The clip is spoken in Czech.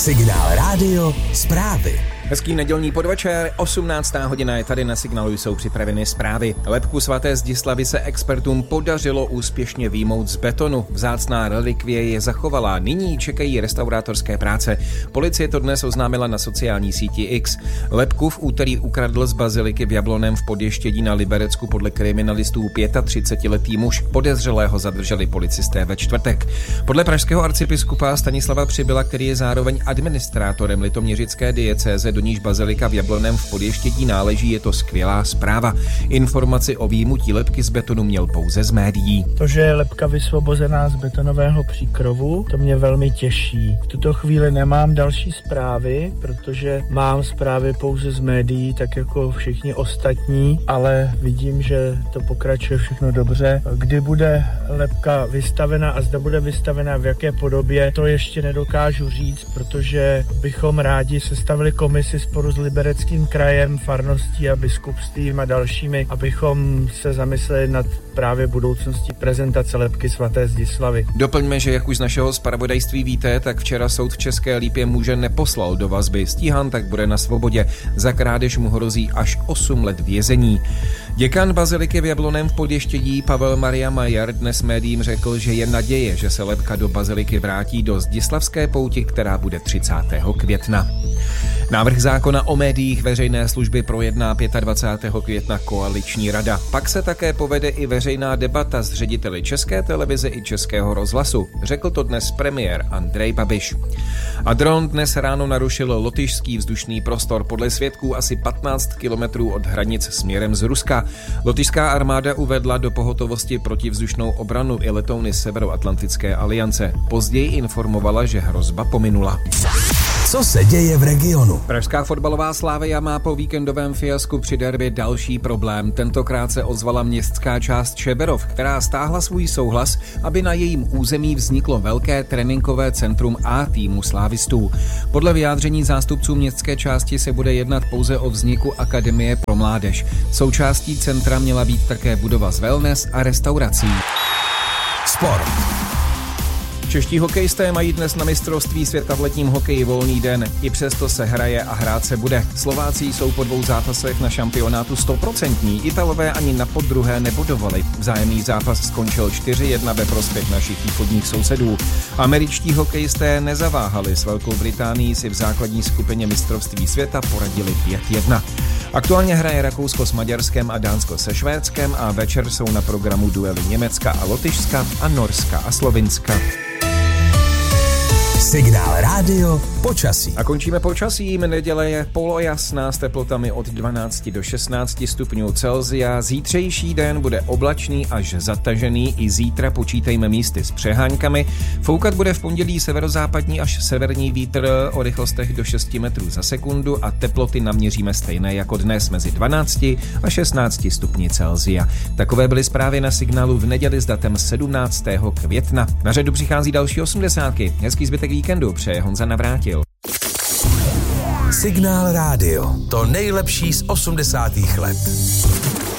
Signál Rádio zprávy. Hezký nedělní podvečer, 18. hodina je tady, na Signálu jsou připraveny zprávy. Lebku svaté Zdislavy se expertům podařilo úspěšně vyjmout z betonu. Vzácná relikvie je zachovalá, nyní čekají restaurátorské práce. Policie to dnes oznámila na sociální síti X. Lebku v úterý ukradl z baziliky v Jablonném v Podještědí na Liberecku podle kriminalistů 35letý muž. Podezřelého zadrželi policisté ve čtvrtek. Podle pražského arcibiskupa Stanislava Přibyla, který je zároveň administrátorem litoměřické diecéze, do níž bazilika v Jablonném v Podještědí náleží, je to skvělá zpráva. Informaci o výjimutí lebky z betonu měl pouze z médií. To, že je lebka vysvobozená z betonového příkrovu, to mě velmi těší. V tuto chvíli nemám další zprávy, protože mám zprávy pouze z médií, tak jako všichni ostatní, ale vidím, že to pokračuje všechno dobře. Kdy bude lebka vystavena a zda bude vystavena v jaké podobě, to ještě nedokážu říct, protože bychom rádi sestavili komisi spolu s Libereckým krajem, farností a biskupstvím a dalšími, abychom se zamysleli nad právě budoucností prezentace lebky svaté Zdislavy. Doplňme, že jak už z našeho zpravodajství víte, tak včera soud v České Lípě muže neposlal do vazby. Stíhán tak bude na svobodě. Za krádež mu hrozí až 8 let vězení. Děkan baziliky v Jablonném v Podještědí Pavel Maria Majer dnes médiím řekl, že je naděje, že se lebka do baziliky vrátí do Zdislavské pouti, která bude 30. května. Návrh zákona o médiích veřejné služby projedná 25. května koaliční rada. Pak se také povede i veřejná debata s řediteli České televize i Českého rozhlasu. Řekl to dnes premiér Andrej Babiš. A dron dnes ráno narušil lotyšský vzdušný prostor, podle svědků asi 15 kilometrů od hranic směrem z Ruska. Lotyšská armáda uvedla do pohotovosti protivzdušnou obranu i letouny Severoatlantické aliance. Později informovala, že hrozba pominula. Co se děje v regionu? Pražská fotbalová Slavia má po víkendovém fiasku při derby další problém. Tentokrát se ozvala městská část Šeberov, která stáhla svůj souhlas, aby na jejím území vzniklo velké tréninkové centrum A týmu slávistů. Podle vyjádření zástupců městské části se bude jednat pouze o vzniku akademie pro mládež. Součástí centra měla být také budova s wellness a restaurací. Sport. Čeští hokejisté mají dnes na mistrovství světa v letním hokeji volný den. I přesto se hraje a hrát se bude. Slováci jsou po 2 zápasech na šampionátu 100%. Italové ani na poddruhé nebodovali. Vzájemný zápas skončil 4-1 ve prospěch našich východních sousedů. Američtí hokejisté nezaváhali. S Velkou Británií si v základní skupině mistrovství světa poradili 5-1. Aktuálně hraje Rakousko s Maďarskem a Dánsko se Švédskem a večer jsou na programu duely Německa a Lotyšska a Norska a Slovinska. Signál Rádio počasí. A končíme počasím. Neděle je polojasná s teplotami od 12 do 16 stupňů Celsia. Zítřejší den bude oblačný až zatažený. I zítra počítejme místy s přeháňkami. Foukat bude v pondělí severozápadní až severní vítr o rychlostech do 6 metrů za sekundu a teploty naměříme stejné jako dnes mezi 12 a 16 stupni Celsia. Takové byly zprávy na Signálu v neděli s datem 17. května. Na řadu přichází další 80. Hezký zbytek víkendu přeje Honza Navrátil. Signál Rádio. To nejlepší z 80. let.